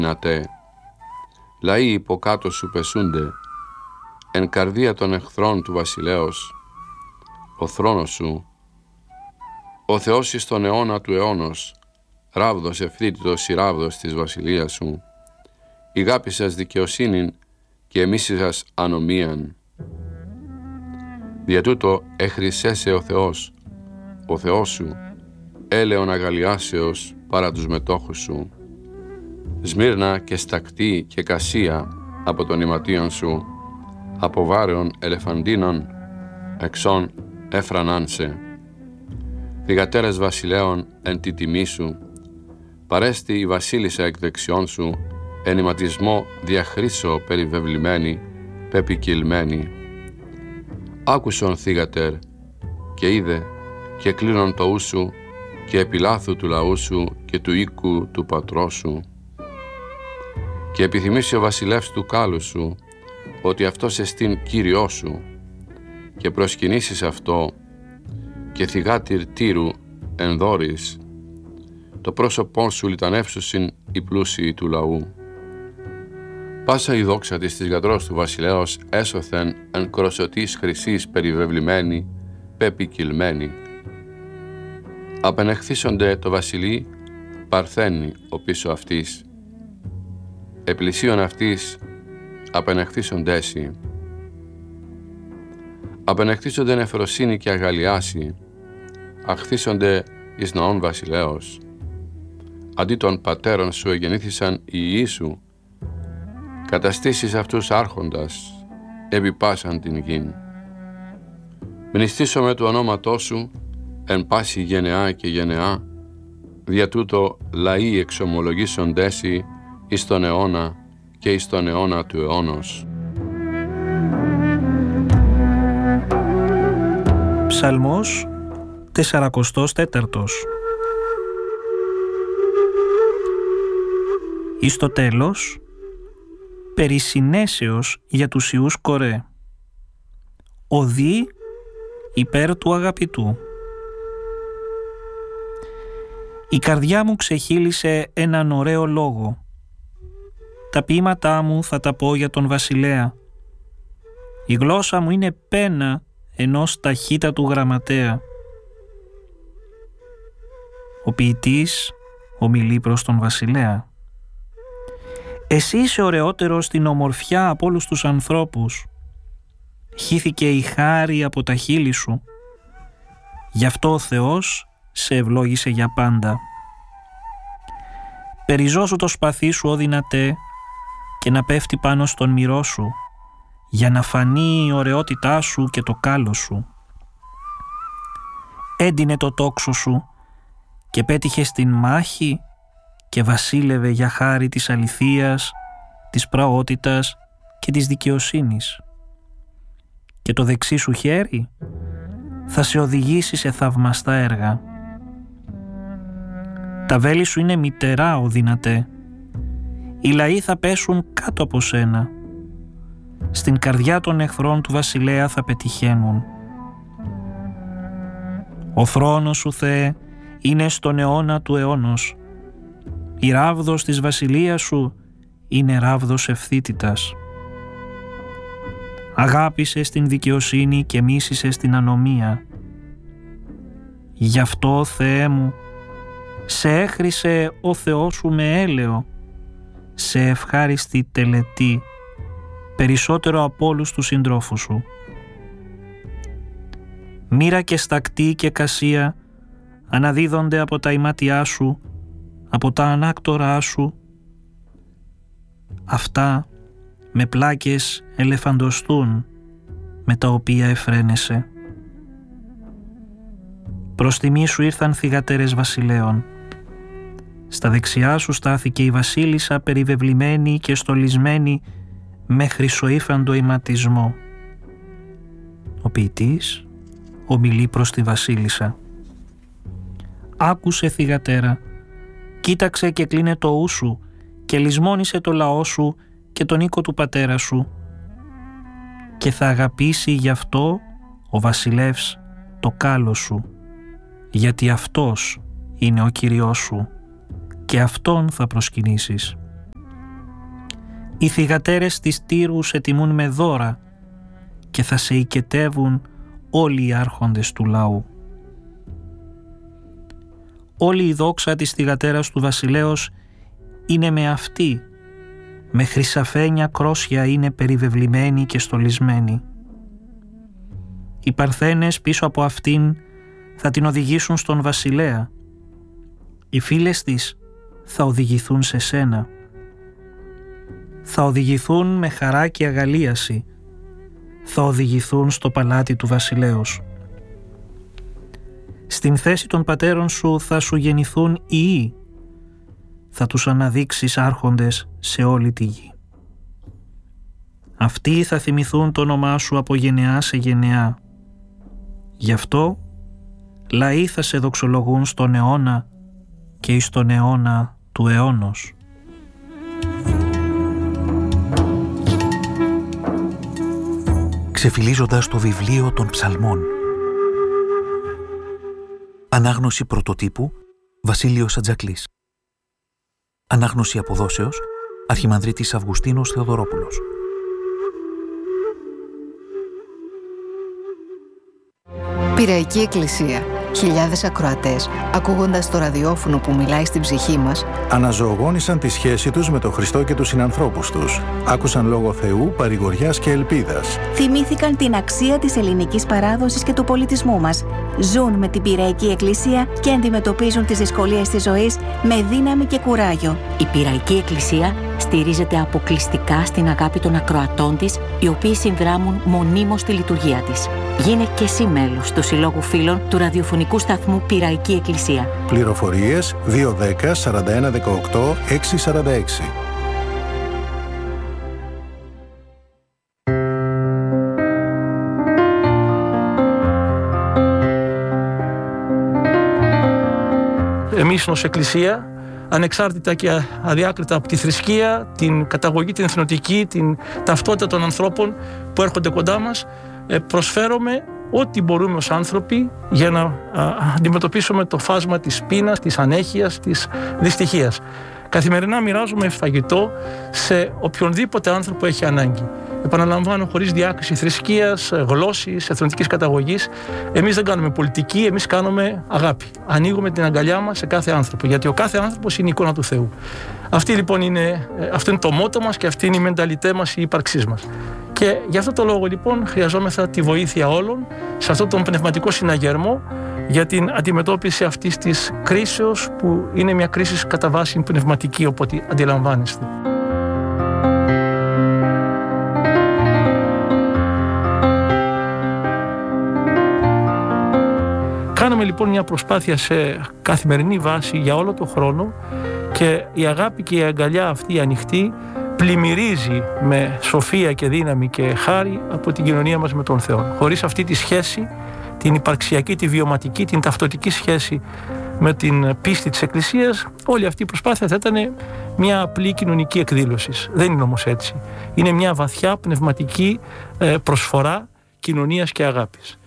δυνατέ. Λαοί υποκάτω σου πεσούνται, εν καρδία των εχθρών του βασιλέως. Ο θρόνος σου, ο Θεός εις τον αιώνα του αιώνος, ράβδος ευθύτητος η ράβδος της βασιλείας σου. Ηγάπησας δικαιοσύνην και εμίσησας ανομίαν. Δια τούτο εχρησέσαι ο Θεός σου, έλεον αγαλιάσεως παρά τους μετόχους σου. Σμύρνα και Στακτή και Κασία από των ηματίων σου, από βάρεων ελεφαντίνων, εξών έφρανάνσε. Θυγατέρες βασιλέων εν τη τιμή σου, παρέστη η βασίλισσα εκ δεξιών σου, εν ηματισμό διαχρήσω περιβεβλημένη, πεπικυλμένη. Άκουσον θύγατερ και είδε και κλείνον το ου σου και επιλάθου του λαού σου και του οίκου του πατρός σου. Και επιθυμήσει ο βασιλεύς του κάλου σου, ότι αυτός εστίν Κύριό σου, και προσκυνήσεις αυτό και θυγάτηρ τύρου ενδόρης, το πρόσωπό σου λιτανεύσουσιν οι πλούσιοι του λαού. Πάσα η δόξα της γατρός του βασιλέως έσωθεν εν κροσωτής χρυσής περιβεβλημένη, πεπικυλμένη. Απενεχθήσονται το βασιλεί, παρθένει ο πίσω αυτής. Επλησίον αυτής απενεχθήσονται έσυ. Απενεχθήσονται νεφροσύνη και αγαλιάση, αχθήσονται εις ναών βασιλέως. Αντί των πατέρων σου εγεννήθησαν οι ιοί σου, καταστήσεις αυτούς άρχοντας, επιπάσαν την γην. Μνηστήσομαι του ονόματός σου, εν πάση γενεά και γενεά, δια τούτο λαοί εξομολογήσοντέσι εις τον αιώνα και εις τον αιώνα του αιώνος. Ψαλμός 44. Εις το τέλος, περί συνέσεως για τους ιούς Κορέ. Οδή υπέρ του αγαπητού. Η καρδιά μου ξεχύλισε έναν ωραίο λόγο. Τα ποίηματά μου θα τα πω για τον βασιλέα. Η γλώσσα μου είναι πένα ενός ταχύτατου γραμματέα. Ο ποιητής ομιλεί προς τον βασιλέα. Εσύ είσαι ωραιότερος στην ομορφιά από όλους τους ανθρώπους. Χύθηκε η χάρη από τα χείλη σου. Γι' αυτό ο Θεός σε ευλόγησε για πάντα. Περιζώσου το σπαθί σου, ω δυνατέ, και να πέφτει πάνω στον μυρό σου, για να φανεί η ωραιότητά σου και το κάλος σου. Έντυνε το τόξο σου και πέτυχε στην μάχη και βασίλευε για χάρη της αληθείας, της πραότητας και της δικαιοσύνης. Και το δεξί σου χέρι θα σε οδηγήσει σε θαυμαστά έργα. Τα βέλη σου είναι μητερά, ω δυνατέ. Οι λαοί θα πέσουν κάτω από σένα. Στην καρδιά των εχθρών του βασιλέα θα πετυχαίνουν. Ο θρόνος σου, Θεέ, είναι στον αιώνα του αιώνος. Η ράβδος της βασιλείας σου είναι ράβδος ευθύτητας. Αγάπησες την δικαιοσύνη και μίσησες την ανομία. Γι' αυτό, Θεέ μου, σε έχρισε ο Θεός σου με έλεο, σε ευχάριστη τελετή, περισσότερο από όλους τους συντρόφους σου. Μοίρα και Στακτή και Κασία αναδίδονται από τα ημάτια σου, από τα ανάκτορά σου. Αυτά με πλάκες ελεφαντοστούν, με τα οποία εφραίνεσαι. Προς τιμή σου ήρθαν θυγατέρες βασιλέων. Στα δεξιά σου στάθηκε η βασίλισσα περιβεβλημένη και στολισμένη με χρυσοήφαντο ηματισμό. Ο ποιητής ομιλεί προς τη βασίλισσα. Άκουσε, θυγατέρα, κοίταξε και κλείνε το ου σου και λησμόνισε το λαό σου και τον οίκο του πατέρα σου, και θα αγαπήσει γι' αυτό ο βασιλεύς το κάλος σου, γιατί αυτός είναι ο Κυριός σου και αυτόν θα προσκυνήσεις. Οι θυγατέρες της Τύρου σε τιμούν με δώρα και θα σε οικετεύουν όλοι οι άρχοντες του λαού. Όλη η δόξα της θυγατέρας του βασιλέως είναι με αυτή, με χρυσαφένια κρόσια είναι περιβεβλημένη και στολισμένη. Οι παρθένες πίσω από αυτήν θα την οδηγήσουν στον βασιλέα. Οι φίλες της θα οδηγηθούν σε σένα. Θα οδηγηθούν με χαρά και αγαλίαση. Θα οδηγηθούν στο παλάτι του βασιλέως. Στην θέση των πατέρων σου θα σου γεννηθούν ιοί. Θα τους αναδείξεις άρχοντες σε όλη τη γη. Αυτοί θα θυμηθούν το όνομά σου από γενεά σε γενεά. Γι' αυτό λαοί θα σε δοξολογούν στον αιώνα και εις τον αιώνα του αιώνος. Ξεφυλίζοντας το βιβλίο των ψαλμών. Ανάγνωση πρωτοτύπου Βασίλειος Ατζακλής. Ανάγνωση αποδόσεως Αρχιμανδρίτης Αυγουστίνος Θεοδωρόπουλος. Πειραϊκή Εκκλησία. Χιλιάδες ακροατές, ακούγοντας το ραδιόφωνο που μιλάει στην ψυχή μας, αναζωογόνησαν τη σχέση τους με τον Χριστό και τους συνανθρώπους τους. Άκουσαν λόγο Θεού, παρηγοριάς και ελπίδας. Θυμήθηκαν την αξία της ελληνικής παράδοσης και του πολιτισμού μας. Ζουν με την Πειραϊκή Εκκλησία και αντιμετωπίζουν τις δυσκολίες της ζωής με δύναμη και κουράγιο. Η Πειραϊκή Εκκλησία στηρίζεται αποκλειστικά στην αγάπη των ακροατών της, οι οποίοι συνδράμουν μονίμως τη λειτουργία της. Γίνε και εσύ μέλος του Συλλόγου Φίλων του ραδιοφωνικού σταθμού Πειραϊκή Εκκλησία. Πληροφορίες 210 41 18 646. Εμείς ως Εκκλησία, ανεξάρτητα και αδιάκριτα από τη θρησκεία, την καταγωγή, την εθνοτική, την ταυτότητα των ανθρώπων που έρχονται κοντά μας, προσφέρουμε ό,τι μπορούμε ως άνθρωποι για να αντιμετωπίσουμε το φάσμα της πείνας, της ανέχειας, της δυστυχίας. Καθημερινά μοιράζουμε φαγητό σε οποιονδήποτε άνθρωπο έχει ανάγκη. Επαναλαμβάνω, χωρίς διάκριση θρησκείας, γλώσσης, εθνοτικής καταγωγής. Εμείς δεν κάνουμε πολιτική, εμείς κάνουμε αγάπη. Ανοίγουμε την αγκαλιά μας σε κάθε άνθρωπο, γιατί ο κάθε άνθρωπος είναι η εικόνα του Θεού. Αυτό είναι το μότο μας και αυτή είναι η μενταλιτέ μας, η ύπαρξή μας. Και γι' αυτό το λόγο λοιπόν χρειαζόμεθα τη βοήθεια όλων σε αυτόν τον πνευματικό συναγερμό για την αντιμετώπιση αυτής της κρίσεως, που είναι μια κρίση κατά βάση πνευματική, οπότε αντιλαμβάνεστε. Κάνουμε λοιπόν μια προσπάθεια σε καθημερινή βάση για όλο τον χρόνο και η αγάπη και η αγκαλιά αυτή ανοιχτή πλημμυρίζει με σοφία και δύναμη και χάρη από την κοινωνία μας με τον Θεό. Χωρίς αυτή τη σχέση, την υπαρξιακή, τη βιωματική, την ταυτοτική σχέση με την πίστη της Εκκλησίας, όλη αυτή η προσπάθεια θα ήταν μια απλή κοινωνική εκδήλωση. Δεν είναι όμως έτσι. Είναι μια βαθιά πνευματική προσφορά κοινωνίας και αγάπης.